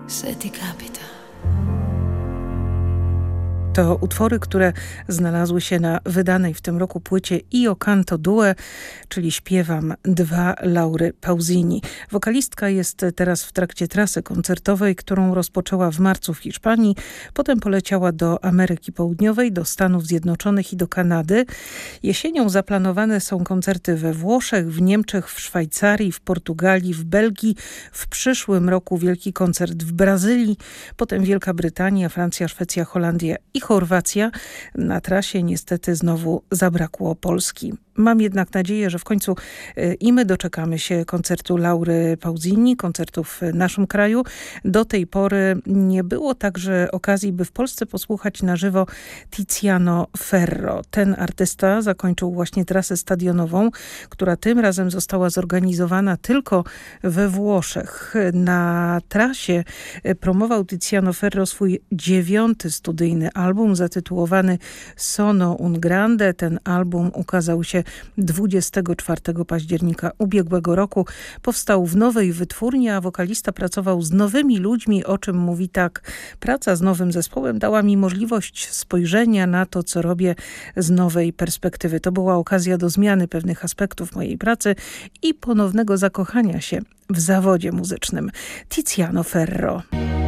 Se ti capita. To utwory, które znalazły się na wydanej w tym roku płycie Io Canto Due, czyli Śpiewam dwa Laury Pausini. Wokalistka jest teraz w trakcie trasy koncertowej, którą rozpoczęła w marcu w Hiszpanii. Potem poleciała do Ameryki Południowej, do Stanów Zjednoczonych i do Kanady. Jesienią zaplanowane są koncerty we Włoszech, w Niemczech, w Szwajcarii, w Portugalii, w Belgii. W przyszłym roku wielki koncert w Brazylii, potem Wielka Brytania, Francja, Szwecja, Holandia i Chorwacja. Na trasie niestety znowu zabrakło Polski. Mam jednak nadzieję, że w końcu i my doczekamy się koncertu Laury Pausini, koncertu w naszym kraju. Do tej pory nie było także okazji, by w Polsce posłuchać na żywo Tiziano Ferro. Ten artysta zakończył właśnie trasę stadionową, która tym razem została zorganizowana tylko we Włoszech. Na trasie promował Tiziano Ferro swój 9. studyjny album zatytułowany Sono un Grande. Ten album ukazał się 24 października ubiegłego roku. Powstał w nowej wytwórni, a wokalista pracował z nowymi ludźmi, o czym mówi tak: praca z nowym zespołem dała mi możliwość spojrzenia na to, co robię z nowej perspektywy. To była okazja do zmiany pewnych aspektów mojej pracy i ponownego zakochania się w zawodzie muzycznym. Tiziano Ferro.